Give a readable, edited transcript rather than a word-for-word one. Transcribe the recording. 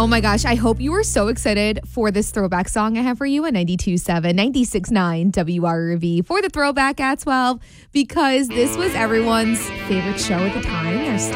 Oh my gosh, I hope you were so excited for this throwback song I have for you at 92.7, 96.9 WRV for the throwback at 12, because this was everyone's favorite show at the time. There's